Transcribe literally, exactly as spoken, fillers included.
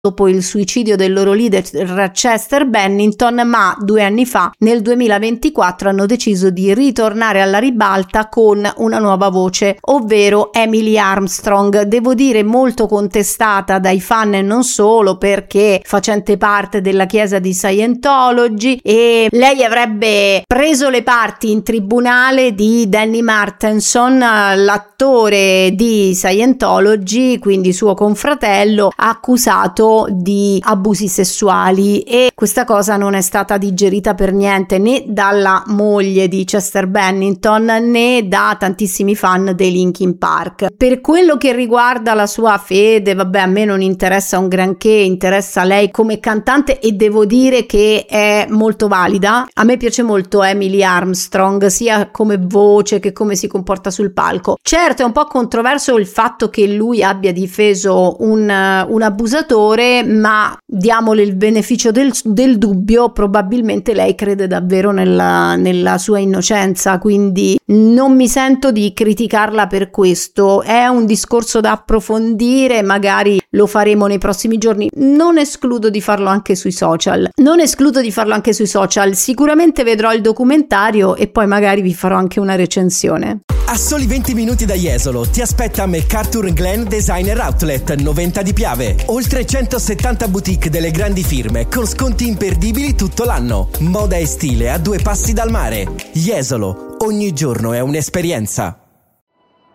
dopo il suicidio del loro leader Chester Bennington, ma due anni fa, nel duemilaventiquattro, hanno deciso di ritornare alla ribalta con una nuova voce, ovvero Emily Armstrong. Devo dire molto contestata dai fan e non solo, perché facente parte della chiesa di Scientology, e lei avrebbe preso le parti in tribunale di Danny Masterson, l'attore di Scientology, quindi suo confratello, accusato di abusi sessuali, e questa cosa non è stata digerita per niente né dalla moglie di Chester Bennington né da tantissimi fan dei Linkin Park. Per quello che riguarda la sua fede, vabbè, a me non interessa un granché, interessa lei come cantante, e devo dire che è molto valida. A me piace molto Emily Armstrong, sia come voce che come si comporta sul palco. Certo, è un po' controverso il fatto che lui abbia difeso un, un abusatore, ma diamole il beneficio del, del dubbio, probabilmente lei crede davvero nella, nella sua innocenza, quindi non mi sento di criticarla per questo. È un discorso da approfondire, magari lo faremo nei prossimi giorni. Non escludo di farlo anche sui social. Non escludo di farlo anche sui social. Sicuramente vedrò il documentario e poi magari vi farò anche una recensione. A soli venti minuti da Jesolo ti aspetta McArthur Glen Designer Outlet novanta di Piave. Oltre centosettanta boutique delle grandi firme con sconti imperdibili tutto l'anno. Moda e stile a due passi dal mare. Jesolo, ogni giorno è un'esperienza.